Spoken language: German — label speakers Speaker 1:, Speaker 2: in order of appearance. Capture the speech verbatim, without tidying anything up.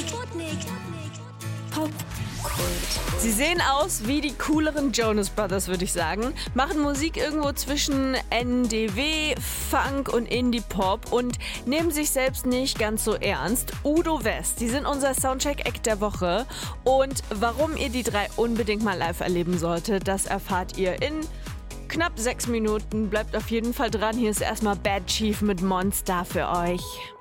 Speaker 1: Popkult. Sie sehen aus wie die cooleren Jonas Brothers, würde ich sagen. Machen Musik irgendwo zwischen N D W, Funk und Indie-Pop und nehmen sich selbst nicht ganz so ernst. Udo West, die sind unser Soundcheck-Act der Woche. Und warum ihr die drei unbedingt mal live erleben solltet, das erfahrt ihr in knapp sechs Minuten. Bleibt auf jeden Fall dran. Hier ist erstmal Bad Chief mit Monster für euch.